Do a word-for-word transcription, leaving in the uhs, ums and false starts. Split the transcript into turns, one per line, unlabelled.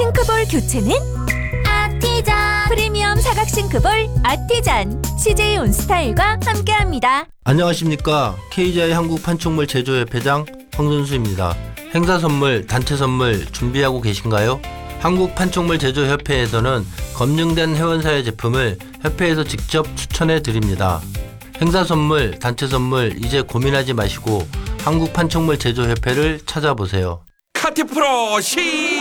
싱크볼 교체는 아티잔. 프리미엄 사각 싱크볼 아티잔. 씨제이 온스타일과 함께합니다.
안녕하십니까. 케이지아이 한국 판촉물 제조협회장 황선수입니다. 행사 선물, 단체 선물 준비하고 계신가요? 한국 판촉물 제조협회에서는 검증된 회원사의 제품을 협회에서 직접 추천해 드립니다. 행사 선물, 단체 선물 이제 고민하지 마시고 한국 판촉물 제조협회를 찾아보세요.
카티프로 시